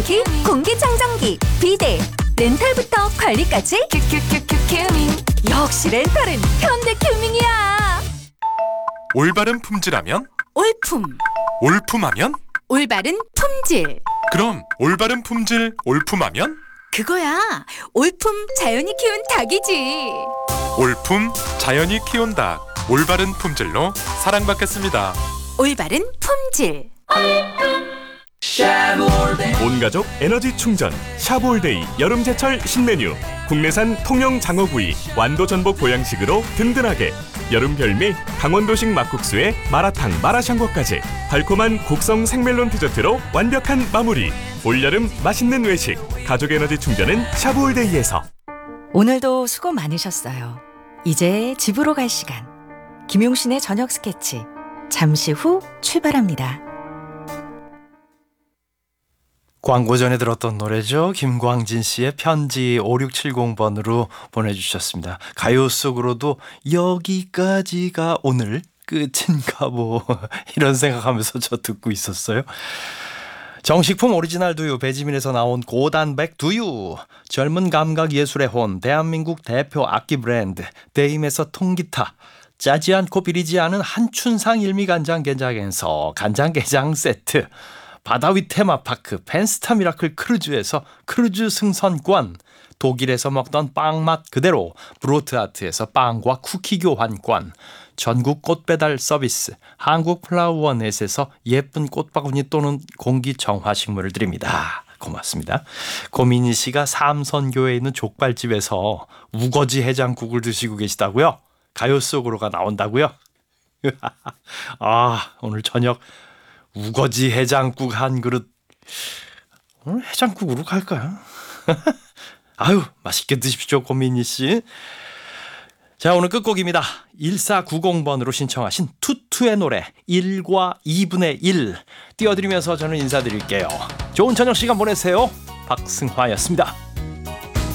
특히 공기청정기, 비데, 렌탈부터 관리까지 큐큐큐큐 큐밍. 역시 렌탈은 현대 큐밍이야. 올바른 품질하면? 올품. 올품하면? 올바른 품질. 그럼 올바른 품질 올품하면? 그거야. 올품 자연이 키운 닭이지. 올품 자연이 키운 닭. 올바른 품질로 사랑받겠습니다. 올바른 품질. 온가족 에너지 충전 샤볼데이 여름제철 신메뉴. 국내산 통영 장어구이 완도 전복 보양식으로 든든하게. 여름 별미 강원도식 막국수에 마라탕 마라샹궈까지 달콤한 곡성 생멜론 디저트로 완벽한 마무리. 올여름 맛있는 외식 가족 에너지 충전은 샤볼데이에서. 오늘도 수고 많으셨어요. 이제 집으로 갈 시간. 김용신의 저녁 스케치 잠시 후 출발합니다. 광고 전에 들었던 노래죠. 김광진 씨의 편지 5670번으로 보내주셨습니다. 가요 속으로도 여기까지가 오늘 끝인가 뭐 이런 생각하면서 저 듣고 있었어요. 정식품 오리지널 두유 배지민에서 나온 고단백 두유. 젊은 감각 예술의 혼 대한민국 대표 악기 브랜드 데임에서 통기타. 짜지 않고 비리지 않은 한춘상 일미간장 게장에서 간장게장 세트. 바다 위 테마파크 펜스타 미라클 크루즈에서 크루즈 승선권. 독일에서 먹던 빵맛 그대로 브로트아트에서 빵과 쿠키 교환권. 전국 꽃배달 서비스 한국플라워넷에서 예쁜 꽃바구니 또는 공기정화식물을 드립니다. 고맙습니다. 고민희 씨가 삼선교에 있는 족발집에서 우거지 해장국을 드시고 계시다고요? 가요 속으로가 나온다고요? 아, 오늘 저녁 우거지 해장국 한 그릇. 오늘 해장국으로 갈까요? 아유, 맛있게 드십시오, 고민희 씨. 자, 오늘 끝곡입니다. 1490번으로 신청하신 투투의 노래 1과 2분의 1 띄워드리면서 저는 인사드릴게요. 좋은 저녁 시간 보내세요. 박승화였습니다.